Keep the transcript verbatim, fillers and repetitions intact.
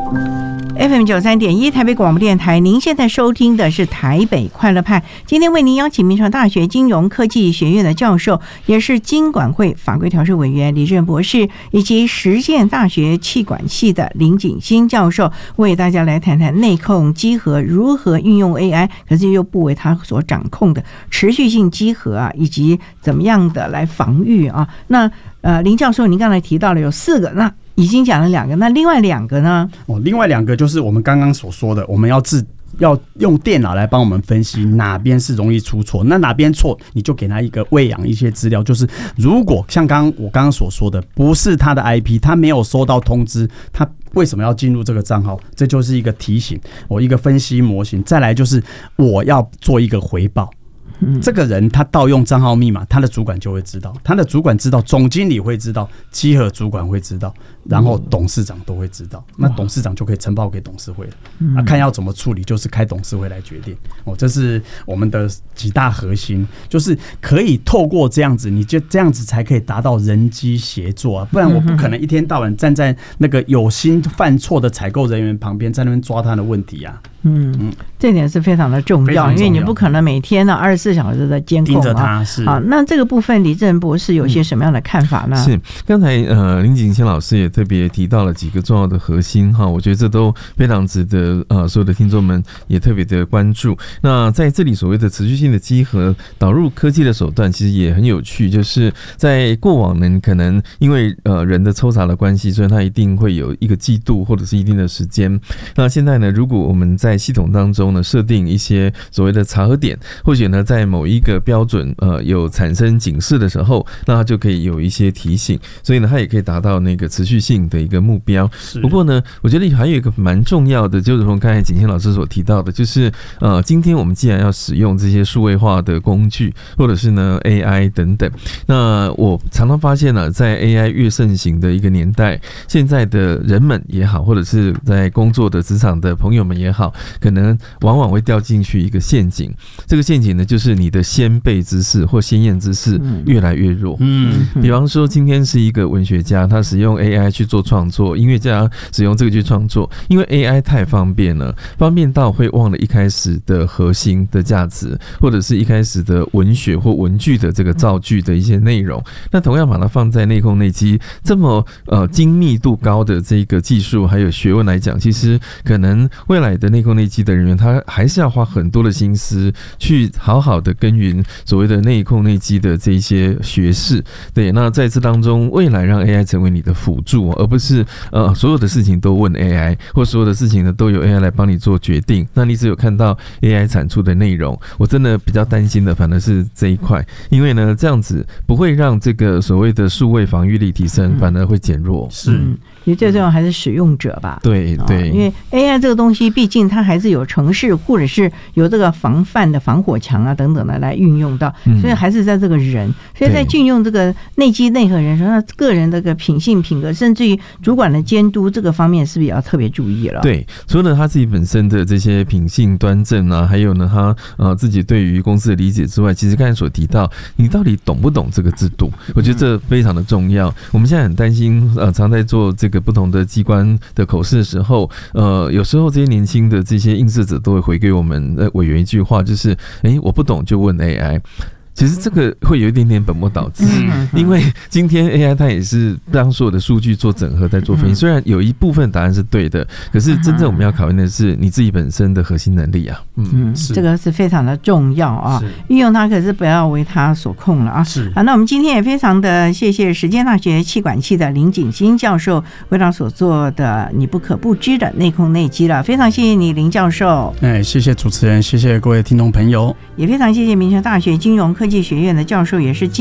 F M 九十三点一台北广播电台，您现在收听的是台北快乐派。今天为您邀请民传大学金融科技学院的教授，也是金管会法规调试委员李正博士，以及实践大学企管系的林景欣教授，为大家来谈谈内控稽核如何运用 A I， 可是又不为他所掌控的持续性稽核啊，以及怎么样的来防御啊。那呃，林教授，您刚才提到了有四个，那已经讲了两个，那另外两个呢？ 哦，另外两个就是我们刚刚所说的，我们要自要用电脑来帮我们分析哪边是容易出错，那哪边错，你就给他一个喂养一些资料，就是如果像刚刚我刚刚所说的，不是他的 I P， 他没有收到通知，他为什么要进入这个账号？这就是一个提醒，我一个分析模型。再来就是我要做一个回报。这个人他盗用账号密码，他的主管就会知道，他的主管知道，总经理会知道，稽核主管会知道，然后董事长都会知道，那董事长就可以呈报给董事会了。啊，看要怎么处理，就是开董事会来决定。哦，这是我们的几大核心，就是可以透过这样子，你就这样子才可以达到人机协作啊，不然我不可能一天到晚站在那个有心犯错的采购人员旁边，在那边抓他的问题啊。 嗯嗯，这点是非常的重要，因为你不可能每天呢二十四小时的监控、啊、盯着他。是好，那这个部分李正博士有些什么样的看法呢？ 是刚才呃林景欣老师也特别提到了几个重要的核心哈，我觉得这都非常值得呃所有的听众们也特别的关注。那在这里所谓的持续性的稽核导入科技的手段，其实也很有趣，就是在过往呢可能因为呃人的抽查的关系，所以它一定会有一个季度或者是一定的时间。那现在呢，如果我们在在系统当中呢，设定一些所谓的查核点，或许呢，在某一个标准呃有产生警示的时候，那它就可以有一些提醒，所以呢，它也可以达到那个持续性的一个目标。不过呢，我觉得还有一个蛮重要的，就是从刚才景欣老师所提到的，就是呃，今天我们既然要使用这些数位化的工具，或者是呢 A I 等等，那我常常发现呢，在 A I 越盛行的一个年代，现在的人们也好，或者是在工作的职场的朋友们也好，可能往往会掉进去一个陷阱。这个陷阱呢，就是你的先辈知识或先验知识越来越弱。嗯，比方说今天是一个文学家，他使用 A I 去做创作；音乐家使用这个去创作，因为 A I 太方便了，方便到会忘了一开始的核心的价值，或者是一开始的文学或文句的这个造句的一些内容。那同样把它放在内控内稽这么呃精密度高的这个技术还有学问来讲，其实可能未来的内控内稽的人员，他还是要花很多的心思去好好的耕耘所谓的内控内稽的这一些学识。对，那在这当中，未来让 A I 成为你的辅助，而不是呃所有的事情都问 A I， 或所有的事情呢都由 A I 来帮你做决定。那你只有看到 A I 产出的内容，我真的比较担心的反而是这一块，因为呢这样子不会让这个所谓的数位防御力提升，反而会减弱。 是。嗯，其实最重要还是使用者吧。 对对， 因为 A I 这个东西，毕竟它还是有程式或者是有这个防范的防火墙啊等等的来运用到，所以还是在这个人，所以在运用这个内稽内核人说，那个人的个品性品格，甚至于主管的监督这个方面，是不是也要特别注意了？ 对，除了他自己本身的这些品性端正啊，还有呢他呃自己对于公司的理解之外，其实刚才所提到，你到底懂不懂这个制度？我觉得这非常的重要。我们现在很担心，呃，常在做这个不同的机关的口试的时候，呃，有时候这些年轻的这些应试者都会回给我们的委员一句话，就是，哎，我不懂就问 A I。其实这个会有一点点本末倒置，因为今天 A I 它也是让所有的数据做整合，在做分析。虽然有一部分答案是对的，可是真正我们要考验的是你自己本身的核心能力啊。 嗯，这个是非常的重要啊，运用它可是不要为它所控了啊。 是。 好，那我们今天也非常的谢谢实践大学企管系的林景欣教授为他所做的你不可不知的内控内稽了，非常谢谢你林教授。 哎，谢谢主持人，谢谢各位听众朋友， 也非常谢谢民权大学金融科技学院的教授，也是